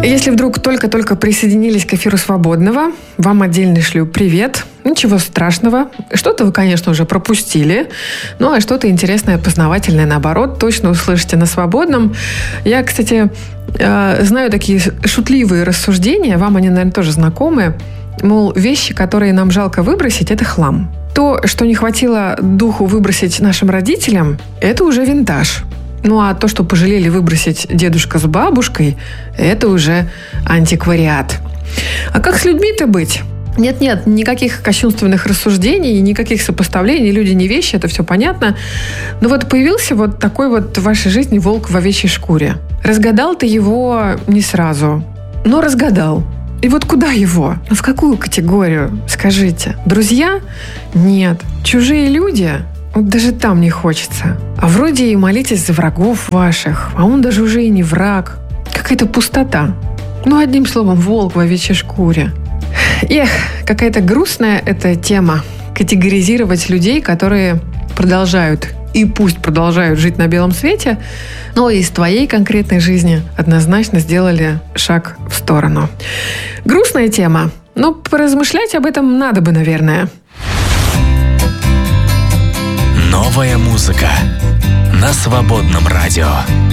Если вдруг только-только присоединились к эфиру «Свободного», вам отдельно шлю привет. Ничего страшного. Что-то вы, конечно, уже пропустили. Ну, а что-то интересное, познавательное, наоборот, точно услышите на «Свободном». Я, кстати, знаю такие шутливые рассуждения, вам они, наверное, тоже знакомы. Мол, вещи, которые нам жалко выбросить, это хлам. То, что не хватило духу выбросить нашим родителям, это уже винтаж. Ну, а то, что пожалели выбросить дедушка с бабушкой, это уже антиквариат. А как с людьми-то быть? Нет, никаких кощунственных рассуждений, никаких сопоставлений. Люди не вещи, это все понятно. Но вот появился вот такой вот в вашей жизни волк в овечьей шкуре. Разгадал ты его не сразу, но разгадал. И вот куда его? В какую категорию? Скажите. Друзья? Нет. Чужие люди? Вот даже там не хочется. А вроде и молитесь за врагов ваших, а он даже уже и не враг. Какая-то пустота. Ну, одним словом, волк в овечьей шкуре. Эх, какая-то грустная эта тема. Категоризировать людей, которые продолжают и пусть продолжают жить на белом свете, но из твоей конкретной жизни однозначно сделали шаг в сторону. Грустная тема, но поразмышлять об этом надо бы, наверное. Новая музыка на Свободном радио.